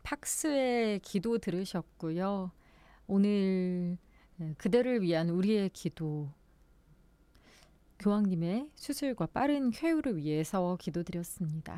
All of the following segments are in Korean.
팍스의 기도 들으셨고요. 오늘 그대를 위한 우리의 기도, 교황님의 수술과 빠른 쾌유를 위해서 기도드렸습니다.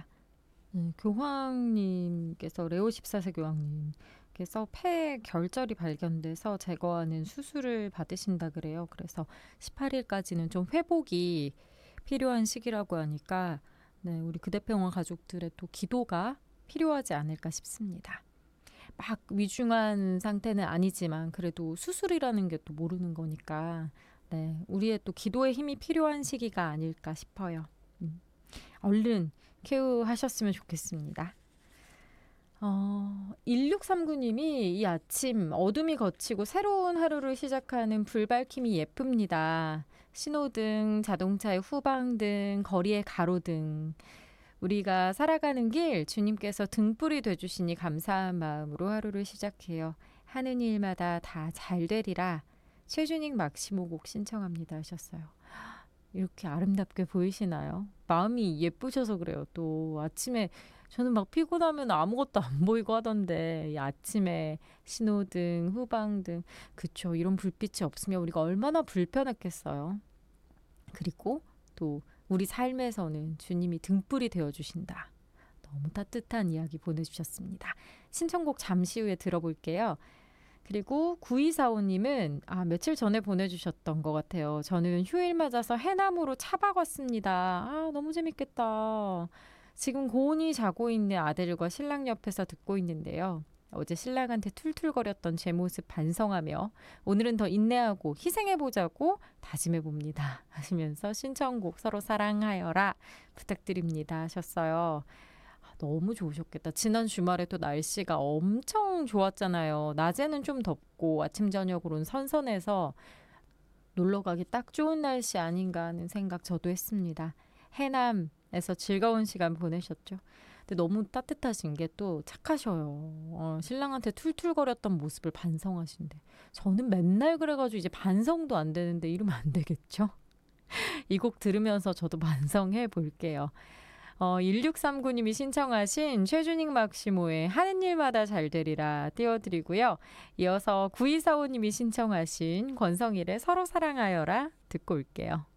교황님께서 레오 14세 교황님께서 폐 결절이 발견돼서 제거하는 수술을 받으신다 그래요. 그래서 18일까지는 좀 회복이 필요한 시기라고 하니까 우리 그대병원 가족들의 또 기도가 필요하지 않을까 싶습니다. 막 위중한 상태는 아니지만 그래도 수술이라는 게 또 모르는 거니까 우리의 또 기도의 힘이 필요한 시기가 아닐까 싶어요. 얼른 쾌유하셨으면 좋겠습니다. 1639님이 이 아침 어둠이 걷히고 새로운 하루를 시작하는 불밝힘이 예쁩니다. 신호등, 자동차의 후방등, 거리의 가로등. 우리가 살아가는 길 주님께서 등불이 되주시니 감사한 마음으로 하루를 시작해요. 하는 일마다 다 잘 되리라. 최준익 막시모 곡 신청합니다 하셨어요. 이렇게 아름답게 보이시나요? 마음이 예쁘셔서 그래요. 또 아침에 저는 막 피곤하면 아무것도 안 보이고 하던데 이 아침에 신호등, 후방등 그쵸. 이런 불빛이 없으면 우리가 얼마나 불편했겠어요. 그리고 또 우리 삶에서는 주님이 등불이 되어주신다. 너무 따뜻한 이야기 보내주셨습니다. 신청곡 잠시 후에 들어볼게요. 그리고 9245님은 며칠 전에 보내주셨던 것 같아요. 저는 휴일 맞아서 해남으로 차박 왔습니다. 너무 재밌겠다. 지금 고온히 자고 있는 아들과 신랑 옆에서 듣고 있는데요. 어제 신랑한테 툴툴거렸던 제 모습 반성하며 오늘은 더 인내하고 희생해보자고 다짐해봅니다. 하시면서 신청곡 서로 사랑하여라 부탁드립니다 하셨어요. 너무 좋으셨겠다. 지난 주말에 또 날씨가 엄청 좋았잖아요. 낮에는 좀 덥고 아침 저녁으로는 선선해서 놀러가기 딱 좋은 날씨 아닌가 하는 생각 저도 했습니다. 해남에서 즐거운 시간 보내셨죠? 근데 너무 따뜻하신 게 또 착하셔요. 신랑한테 툴툴거렸던 모습을 반성하신대. 저는 맨날 그래가지고 이제 반성도 안 되는데 이러면 안 되겠죠? 이 곡 들으면서 저도 반성해 볼게요. 1639님이 신청하신 최준익 막시모의 하는 일마다 잘 되리라 띄워드리고요. 이어서 9245님이 신청하신 권성일의 서로 사랑하여라 듣고 올게요.